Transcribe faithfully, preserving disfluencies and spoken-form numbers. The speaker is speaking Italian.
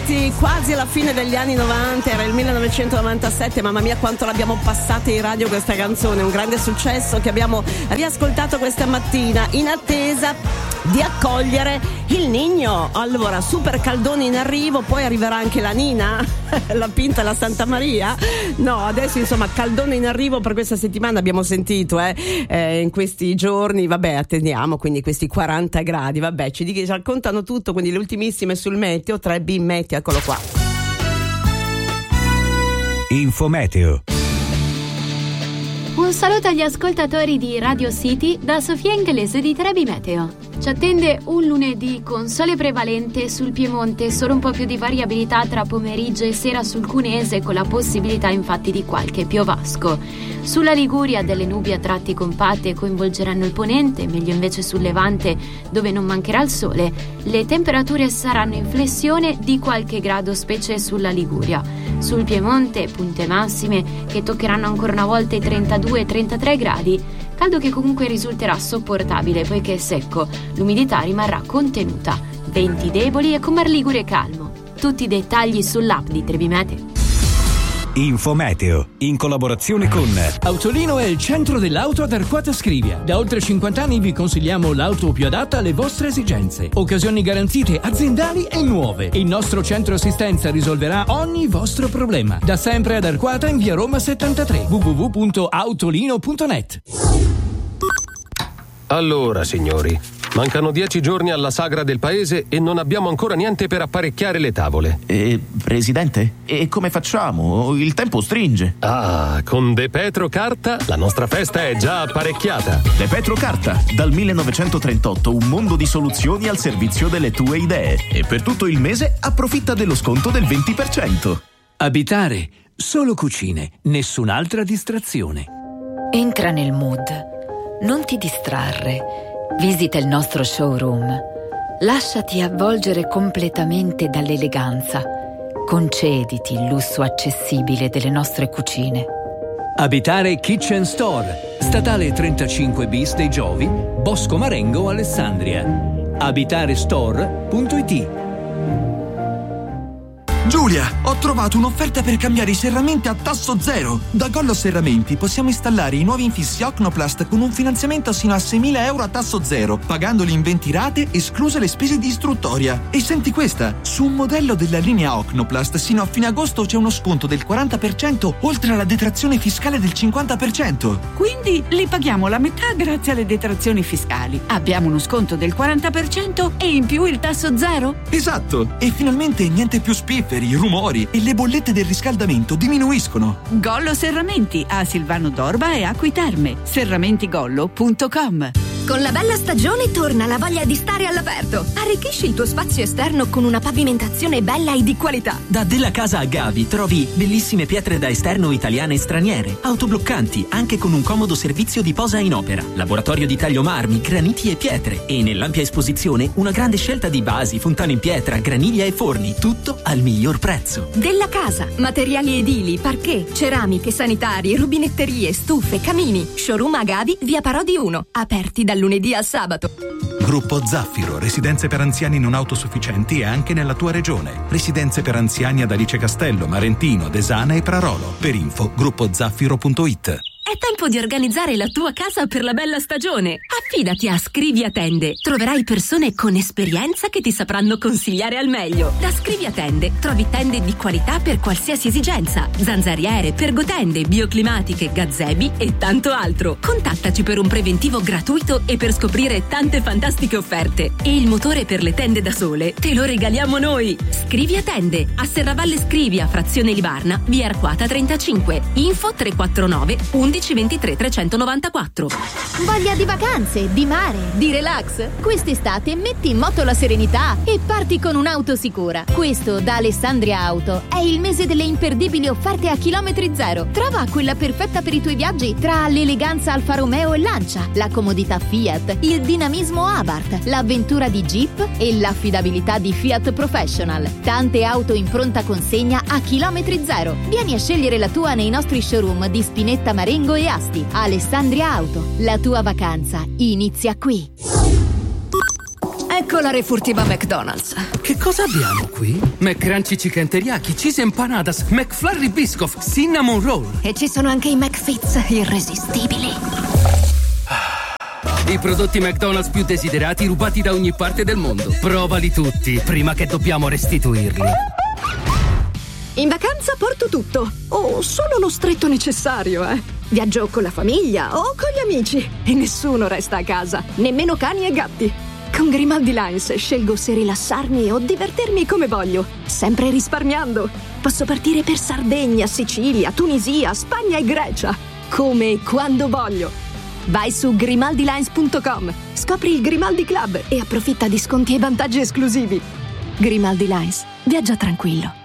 arrivati quasi alla fine degli anni novanta, era il millenovecentonovantasette, mamma mia quanto l'abbiamo passata in radio questa canzone, un grande successo che abbiamo riascoltato questa mattina in attesa di accogliere il Niño. Allora, super caldone in arrivo, poi arriverà anche la Nina, la Pinta e la Santa Maria. No, adesso insomma caldone in arrivo per questa settimana, abbiamo sentito eh, eh, in questi giorni, vabbè attendiamo quindi questi quaranta gradi, vabbè ci, ci raccontano tutto, quindi le ultimissime sul meteo, tre B Meteo, eccolo qua. Infometeo. Un saluto agli ascoltatori di Radio City da Sofia Inglese di tre B Meteo. Ci attende un lunedì con sole prevalente sul Piemonte, solo un po' più di variabilità tra pomeriggio e sera sul Cunese, con la possibilità infatti di qualche piovasco. Sulla Liguria delle nubi a tratti compatte coinvolgeranno il ponente, meglio invece sul Levante dove non mancherà il sole. Le temperature saranno in flessione di qualche grado, specie sulla Liguria. Sul Piemonte punte massime che toccheranno ancora una volta i trentadue trentatré gradi, caldo che comunque risulterà sopportabile poiché è secco, l'umidità rimarrà contenuta, venti deboli e con mar Ligure calmo. Tutti i dettagli sull'app di tre B Meteo. Infometeo, in collaborazione con Autolino è il centro dell'auto ad Arquata Scrivia. Da oltre cinquanta anni vi consigliamo l'auto più adatta alle vostre esigenze. Occasioni garantite aziendali e nuove. Il nostro centro assistenza risolverà ogni vostro problema. Da sempre ad Arquata in via Roma settantatré. w w w punto autolino punto net. Allora, signori, mancano dieci giorni alla sagra del paese e non abbiamo ancora niente per apparecchiare le tavole. Eh, Presidente? E come facciamo? Il tempo stringe. Ah, con De Petro Carta la nostra festa è già apparecchiata. De Petro Carta, dal millenovecentotrentotto un mondo di soluzioni al servizio delle tue idee. E per tutto il mese approfitta dello sconto del venti per cento. Abitare, solo cucine, nessun'altra distrazione. Entra nel mood. Non ti distrarre. Visita il nostro showroom. Lasciati avvolgere completamente dall'eleganza. Concediti il lusso accessibile delle nostre cucine. Abitare Kitchen Store, statale trentacinque bis dei Giovi, Bosco Marengo, Alessandria. Abitarestore punto it. Giulia, ho trovato un'offerta per cambiare i serramenti a tasso zero. Da Gollo Serramenti possiamo installare i nuovi infissi Ocnoplast con un finanziamento sino a seimila euro a tasso zero, pagandoli in venti rate, escluse le spese di istruttoria. E senti questa, su un modello della linea Ocnoplast sino a fine agosto c'è uno sconto del quaranta per cento oltre alla detrazione fiscale del cinquanta per cento. Quindi li paghiamo la metà grazie alle detrazioni fiscali. Abbiamo uno sconto del quaranta per cento e in più il tasso zero? Esatto, e finalmente niente più spifferi, rumori e le bollette del riscaldamento diminuiscono. Gollo Serramenti a Silvano d'Orba e Acqui Terme. serramentigollo punto com. Con la bella stagione torna la voglia di stare all'aperto. Arricchisci il tuo spazio esterno con una pavimentazione bella e di qualità. Da Della Casa a Gavi trovi bellissime pietre da esterno italiane e straniere, autobloccanti anche con un comodo servizio di posa in opera, laboratorio di taglio marmi, graniti e pietre e nell'ampia esposizione una grande scelta di basi, fontane in pietra, graniglia e forni, tutto al miglior prezzo. Della Casa, materiali edili, parquet, ceramiche, sanitari, rubinetterie, stufe, camini. Showroom a Gavi, via Parodi uno, aperti dal lunedì al sabato. Gruppo Zaffiro, residenze per anziani non autosufficienti e anche nella tua regione. Residenze per anziani ad Alice Castello, Marentino, Desana e Prarolo. Per info gruppo zaffiro punto it. È tempo di organizzare la tua casa per la bella stagione. Affidati a Scrivia Tende. Troverai persone con esperienza che ti sapranno consigliare al meglio. Da Scrivia Tende trovi tende di qualità per qualsiasi esigenza. Zanzariere, pergotende, bioclimatiche, gazebi e tanto altro. Contattaci per un preventivo gratuito e per scoprire tante fantastiche offerte. E il motore per le tende da sole te lo regaliamo noi. Scrivia Tende, a Serravalle Scrivia, frazione Libarna, via Arquata trentacinque. Info tre quattro nove undici ventitré trecentonovantaquattro. Voglia di vacanze, di mare, di relax? Quest'estate metti in moto la serenità e parti con un'auto sicura. Questo da Alessandria Auto è il mese delle imperdibili offerte a chilometri zero. Trova quella perfetta per i tuoi viaggi tra l'eleganza Alfa Romeo e Lancia, la comodità Fiat, il dinamismo Abarth, l'avventura di Jeep e l'affidabilità di Fiat Professional. Tante auto in pronta consegna a chilometri zero. Vieni a scegliere la tua nei nostri showroom di Spinetta, Marengo e Asti. Alessandria Auto, la tua vacanza inizia qui. È Ecco la refurtiva McDonald's. Che cosa abbiamo qui? McCrunchy Chicken Teriyaki, Cheese Empanadas, McFlurry Biscoff, Cinnamon Roll. E ci sono anche i McFits irresistibili. I prodotti McDonald's più desiderati rubati da ogni parte del mondo. Provali tutti, prima che dobbiamo restituirli. In vacanza porto tutto, o solo lo stretto necessario, eh. Viaggio con la famiglia o con gli amici e nessuno resta a casa, nemmeno cani e gatti. Con Grimaldi Lines scelgo se rilassarmi o divertirmi come voglio, sempre risparmiando. Posso partire per Sardegna, Sicilia, Tunisia, Spagna e Grecia, come e quando voglio. Vai su grimaldi lines punto com, scopri il Grimaldi Club e approfitta di sconti e vantaggi esclusivi. Grimaldi Lines, viaggia tranquillo.